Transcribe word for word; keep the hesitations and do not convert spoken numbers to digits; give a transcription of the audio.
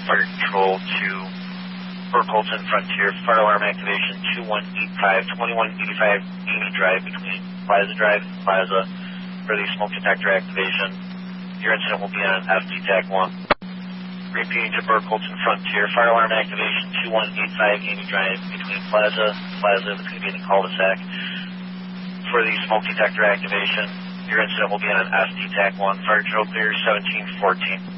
Fire Control to Burke Colton Frontier. Fire alarm activation two one eight five, twenty-one eighty-five Amy Drive between Plaza Drive and Plaza for the smoke detector activation. Your incident will be on F D TAC one. Repeating to Burke Colton Frontier. Fire alarm activation two one eight five Amy Drive between Plaza and Plaza. It's going to be in the cul-de-sac. For the smoke detector activation, your incident will be on F D TAC one. Fire Control clear seventeen fourteen.